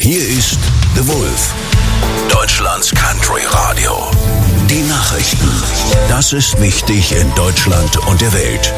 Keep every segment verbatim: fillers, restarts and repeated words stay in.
Hier ist The Wolf, Deutschlands Country Radio. Die Nachrichten. Das ist wichtig in Deutschland und der Welt.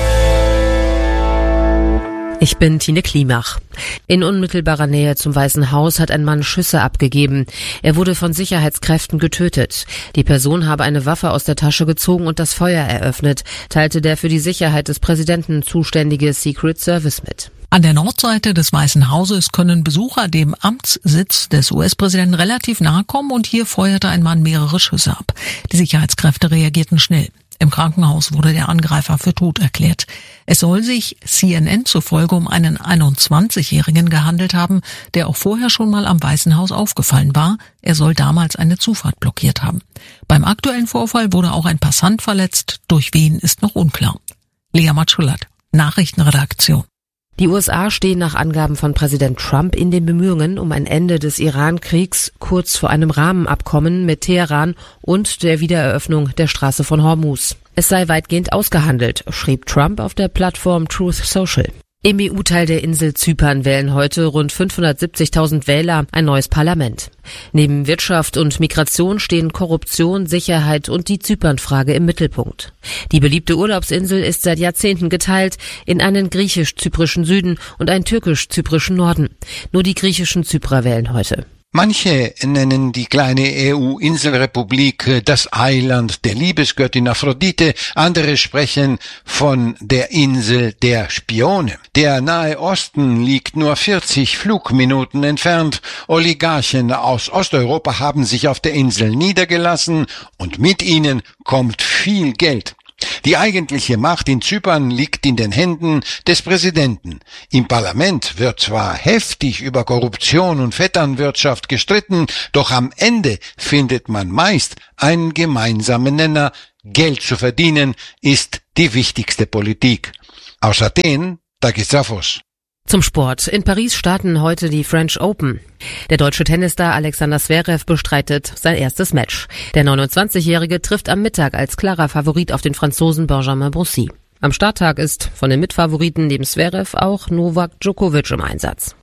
Ich bin Tine Klimach. In unmittelbarer Nähe zum Weißen Haus hat ein Mann Schüsse abgegeben. Er wurde von Sicherheitskräften getötet. Die Person habe eine Waffe aus der Tasche gezogen und das Feuer eröffnet, teilte der für die Sicherheit des Präsidenten zuständige Secret Service mit. An der Nordseite des Weißen Hauses können Besucher dem Amtssitz des U S-Präsidenten relativ nahe kommen und hier feuerte ein Mann mehrere Schüsse ab. Die Sicherheitskräfte reagierten schnell. Im Krankenhaus wurde der Angreifer für tot erklärt. Es soll sich C N N zufolge um einen einundzwanzigjährigen gehandelt haben, der auch vorher schon mal am Weißen Haus aufgefallen war. Er soll damals eine Zufahrt blockiert haben. Beim aktuellen Vorfall wurde auch ein Passant verletzt. Durch wen ist noch unklar. Lea Matschulat, Nachrichtenredaktion. Die U S A stehen nach Angaben von Präsident Trump in den Bemühungen um ein Ende des Iran-Kriegs kurz vor einem Rahmenabkommen mit Teheran und der Wiedereröffnung der Straße von Hormuz. Es sei weitgehend ausgehandelt, schrieb Trump auf der Plattform Truth Social. Im E U-Teil der Insel Zypern wählen heute rund fünfhundertsiebzigtausend Wähler ein neues Parlament. Neben Wirtschaft und Migration stehen Korruption, Sicherheit und die Zypernfrage im Mittelpunkt. Die beliebte Urlaubsinsel ist seit Jahrzehnten geteilt in einen griechisch-zyprischen Süden und einen türkisch-zyprischen Norden. Nur die griechischen Zyprer wählen heute. Manche nennen die kleine E U-Inselrepublik das Eiland der Liebesgöttin Aphrodite, andere sprechen von der Insel der Spione. Der Nahe Osten liegt nur vierzig Flugminuten entfernt. Oligarchen aus Osteuropa haben sich auf der Insel niedergelassen und mit ihnen kommt viel Geld. Die eigentliche Macht in Zypern liegt in den Händen des Präsidenten. Im Parlament wird zwar heftig über Korruption und Vetternwirtschaft gestritten, doch am Ende findet man meist einen gemeinsamen Nenner. Geld zu verdienen ist die wichtigste Politik. Aus Athen, Takisafos. Zum Sport. In Paris starten heute die French Open. Der deutsche Tennisstar Alexander Zverev bestreitet sein erstes Match. Der neunundzwanzigjährige trifft am Mittag als klarer Favorit auf den Franzosen Benjamin Broussi. Am Starttag ist von den Mitfavoriten neben Zverev auch Novak Djokovic im Einsatz.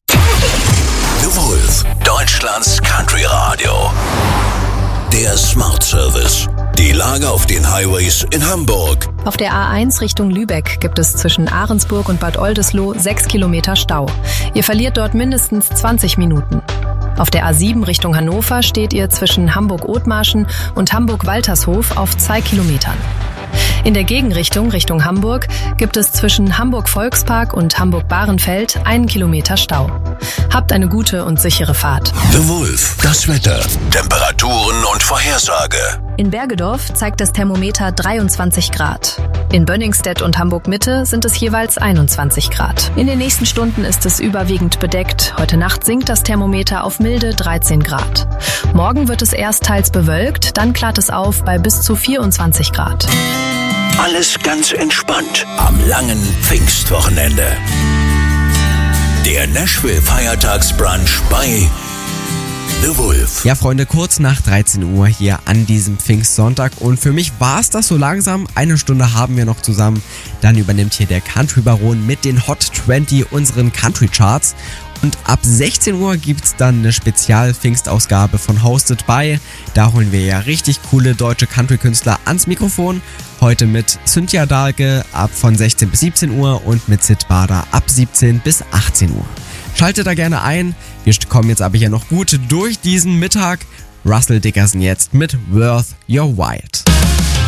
The Wolf, Deutschlands Country Radio. Der Smart Service. Die Lage auf den Highways in Hamburg. Auf der A eins Richtung Lübeck gibt es zwischen Ahrensburg und Bad Oldesloe sechs Kilometer Stau. Ihr verliert dort mindestens zwanzig Minuten. Auf der A sieben Richtung Hannover steht ihr zwischen Hamburg-Othmarschen und Hamburg-Waltershof auf zwei Kilometern. In der Gegenrichtung Richtung Hamburg gibt es zwischen Hamburg-Volkspark und Hamburg-Bahrenfeld einen Kilometer Stau. Habt eine gute und sichere Fahrt. The Wolf, das Wetter, Temperaturen und Vorhersage. In Bergedorf zeigt das Thermometer dreiundzwanzig Grad. In Bönningstedt und Hamburg-Mitte sind es jeweils einundzwanzig Grad. In den nächsten Stunden ist es überwiegend bedeckt. Heute Nacht sinkt das Thermometer auf milde dreizehn Grad. Morgen wird es erst teils bewölkt, dann klart es auf bei bis zu vierundzwanzig Grad. Alles ganz entspannt am langen Pfingstwochenende. Der Nashville Feiertagsbrunch bei The Wolf. Ja, Freunde, kurz nach dreizehn Uhr hier an diesem Pfingstsonntag. Und für mich war es das so langsam. Eine Stunde haben wir noch zusammen. Dann übernimmt hier der Country Baron mit den Hot zwanzig unseren Country Charts. Und ab sechzehn Uhr gibt's dann eine Spezial-Pfingstausgabe von Hosted by. Da holen wir ja richtig coole deutsche Country-Künstler ans Mikrofon. Heute mit Cynthia Dahlke ab von sechzehn bis siebzehn Uhr und mit Sid Bader ab siebzehn bis achtzehn Uhr. Schaltet da gerne ein. Wir kommen jetzt aber hier noch gut durch diesen Mittag. Russell Dickerson jetzt mit Worth Your White.